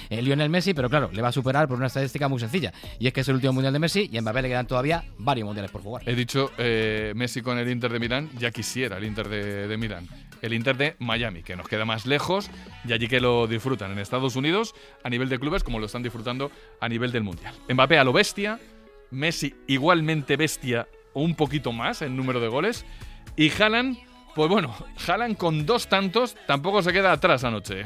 Lionel Messi, pero claro, le va a superar por una estadística muy sencilla, y es que es el último mundial de Messi y a Mbappé le quedan todavía varios mundiales por jugar. He dicho Messi con el Inter de Milán, ya quisiera el Inter de Milán. El Inter de Miami, que nos queda más lejos y allí que lo disfrutan en Estados Unidos a nivel de clubes como lo están disfrutando a nivel del mundial. Mbappé a lo bestia, Messi igualmente bestia o un poquito más en número de goles, y Haaland, pues bueno, Haaland con 2 tantos tampoco se queda atrás anoche.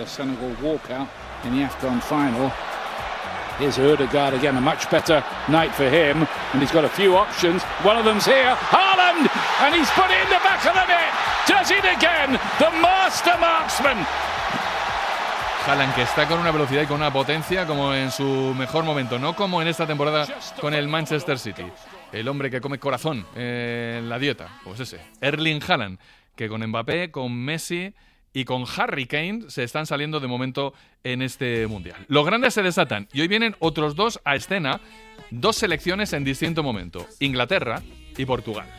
Here's Ødegaard again, a much better night for him, and he's got a few options. One of them's here, Haaland, and he's put it in the back of the net. Does it again, the master marksman. Haaland, que está con una velocidad y con una potencia como en su mejor momento, no como en esta temporada con el Manchester City. El hombre que come corazón en la dieta, pues ese, Erling Haaland, que con Mbappé, con Messi y con Harry Kane se están saliendo de momento en este mundial. Los grandes se desatan y hoy vienen otros 2 a escena, 2 selecciones en distinto momento, Inglaterra y Portugal.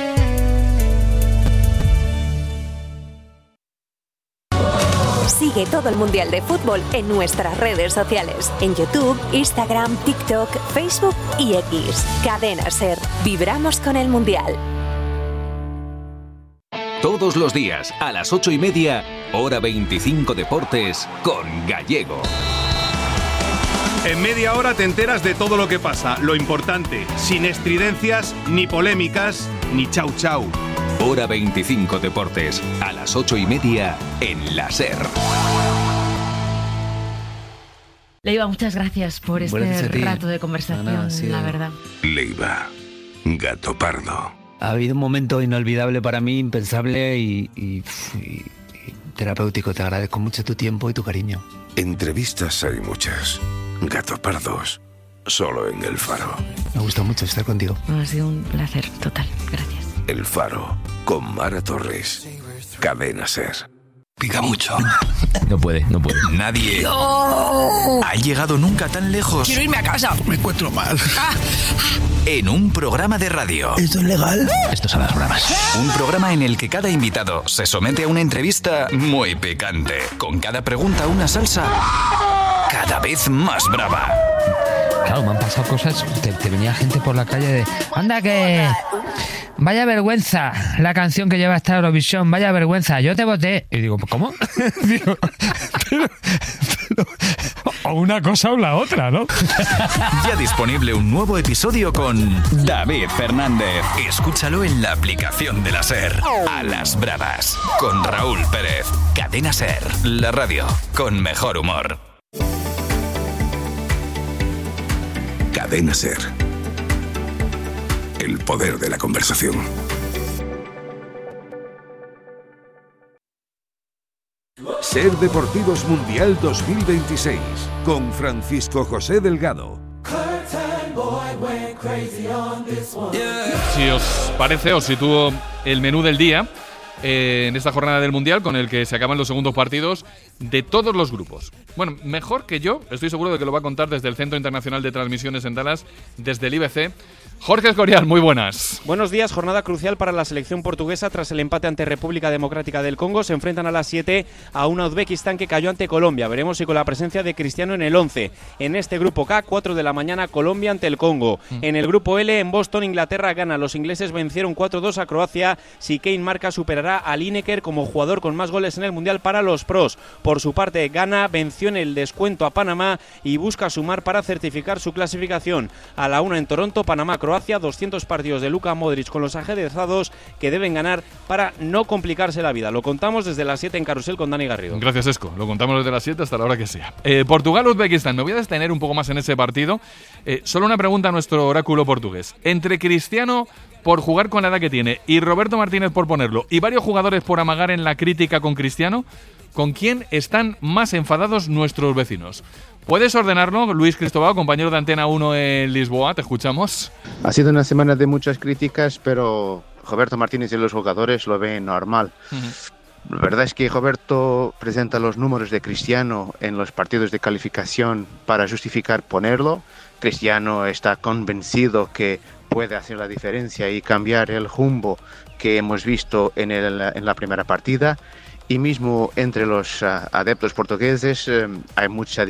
Sigue todo el Mundial de Fútbol en nuestras redes sociales, en YouTube, Instagram, TikTok, Facebook y X. Cadena SER. Vibramos con el Mundial. Todos los días, a las 8:30, Hora 25 Deportes, con Gallego. En media hora te enteras de todo lo que pasa, lo importante, sin estridencias, ni polémicas, ni chau chau. Hora 25 Deportes, a las 8:30, en la SER. Leiva, muchas gracias por este rato de conversación, la verdad. Leiva, gato pardo. Ha habido un momento inolvidable para mí, impensable y terapéutico. Te agradezco mucho tu tiempo y tu cariño. Entrevistas hay muchas. Gato pardos, solo en El Faro. Me gusta mucho estar contigo. Ha sido un placer total. Gracias. El Faro, con Mara Torres. Cadena SER. Pica mucho. No puede. Nadie ha llegado nunca tan lejos. Quiero irme a casa. Me encuentro mal. En un programa de radio. ¿Esto es legal? Esto son las bravas. Un programa en el que cada invitado se somete a una entrevista muy picante. Con cada pregunta una salsa cada vez más brava. Claro, me han pasado cosas. Te venía gente por la calle de... ¡Anda que... Vaya vergüenza la canción que lleva esta Eurovisión! Vaya vergüenza, yo te voté. Y digo, ¿cómo? Digo, pero, o una cosa o la otra, ¿no? Ya disponible un nuevo episodio con David Fernández. Escúchalo en la aplicación de la SER. A las bravas, con Raúl Pérez. Cadena SER, la radio con mejor humor. Cadena SER. El poder de la conversación. SER Deportivos Mundial 2026 con Francisco José Delgado. Si os parece, os sitúo el menú del día en esta jornada del Mundial con el que se acaban los segundos partidos de todos los grupos. Bueno, mejor que yo, estoy seguro de que lo va a contar desde el Centro Internacional de Transmisiones en Dallas, desde el IBC, Jorge Escorial, muy buenas. Buenos días, jornada crucial para la selección portuguesa tras el empate ante República Democrática del Congo. Se enfrentan a las 7 a una Uzbekistán que cayó ante Colombia. Veremos si con la presencia de Cristiano en el 11. En este grupo K, 4 de la mañana, Colombia ante el Congo. En el grupo L, en Boston, Inglaterra gana. Los ingleses vencieron 4-2 a Croacia. Si Kane marca, superará a Lineker como jugador con más goles en el Mundial para los pros. Por su parte, Ghana venció en el descuento a Panamá y busca sumar para certificar su clasificación. A la 1 en Toronto, Panamá-Croacia, 200 partidos de Luka Modric con los ajedrezados que deben ganar para no complicarse la vida. Lo contamos desde las 7 en Carrusel con Dani Garrido. Gracias, Esco. Lo contamos desde las 7 hasta la hora que sea. Portugal-Uzbekistán. Me voy a detener un poco más en ese partido. Solo una pregunta a nuestro oráculo portugués. Entre Cristiano, por jugar con la edad que tiene, y Roberto Martínez por ponerlo, y varios jugadores por amagar en la crítica con Cristiano, ¿con quién están más enfadados nuestros vecinos? ¿Puedes ordenarlo, Luis Cristóbal, compañero de Antena 1 en Lisboa? Te escuchamos. Ha sido una semana de muchas críticas, pero Roberto Martínez y los jugadores lo ven normal. La verdad es que Roberto presenta los números de Cristiano en los partidos de calificación para justificar ponerlo. Cristiano está convencido que puede hacer la diferencia y cambiar el rumbo que hemos visto en la primera partida. Y mismo entre los adeptos portugueses hay mucha